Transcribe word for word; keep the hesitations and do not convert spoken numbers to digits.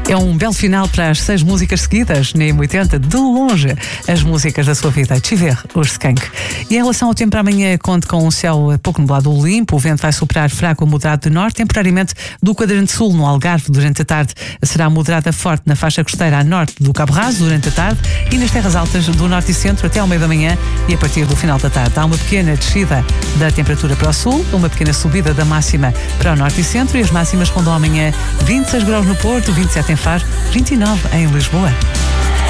É um belo final para as seis músicas seguidas, na M oitenta, de longe, as músicas da sua vida. Tiver, os Skank. E em relação ao tempo para amanhã, conte com um céu pouco nublado ou limpo, o vento vai soprar fraco a moderado de norte, temporariamente do quadrante sul no Algarve durante a tarde. Será moderada forte na faixa costeira a norte do Cabo Raso durante a tarde e nas terras altas do norte e centro até ao meio da manhã e a partir do final da tarde. Há uma pequena descida da temperatura para o sul, uma pequena subida da máxima para o norte e centro e as máximas rondam amanhã vinte e seis graus no Porto, vinte e sete em Faro, vinte e nove em Lisboa.